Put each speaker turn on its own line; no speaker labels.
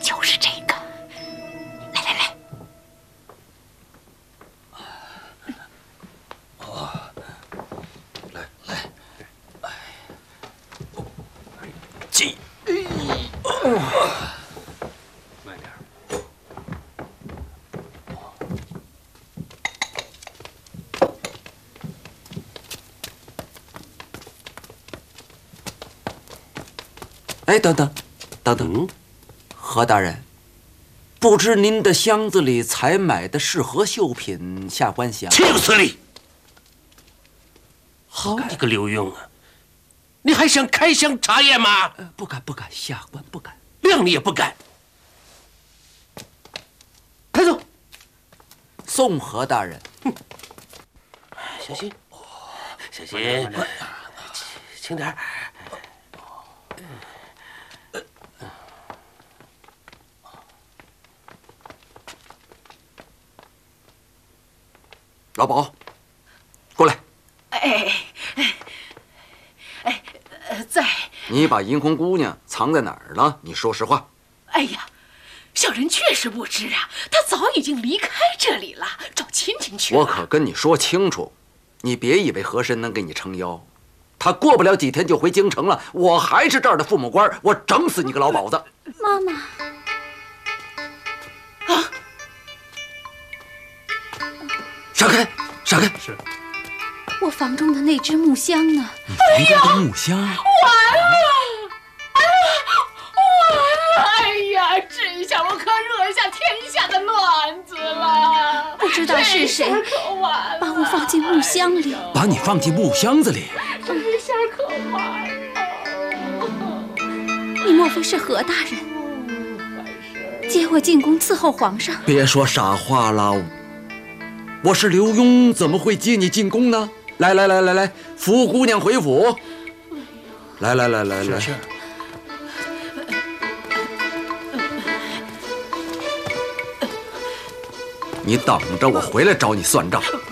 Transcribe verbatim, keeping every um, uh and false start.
就是这个。来来来。
哦，来来，哎，记，慢点。
哎，等等，等等，嗯、何大人，不知您的箱子里采买的是何绣品？下官想。
请司礼。
好
你个刘墉啊，你还想开箱查验吗？
呃、不敢，不敢，下官不敢。
谅你也不敢。开走。
送何大人。
哼，小心，小心，轻点。
老鸨，过来。
哎哎哎，在。
你把银红姑娘藏在哪儿了？你说实话。
哎呀，小人确实不知啊，她早已经离开这里了，找亲戚去了。
我可跟你说清楚，你别以为和珅能给你撑腰，他过不了几天就回京城了。我还是这儿的父母官，我整死你个老鸨子！
妈妈。
啊！
闪开！闪开！
是。
我房中的那只木箱呢？
你房中的木箱？完
了！完了！哎呀，这下我可惹下天下的乱子了。
不知道是谁把我放进木箱里。
把你放进木箱子里？
这下可完了。
你莫非是何大人？接我进宫伺候皇上？
别说傻话了。我是刘墉，怎么会接你进宫呢？来来来来来，扶姑娘回府。来来来来来。你等着，我回来找你算账。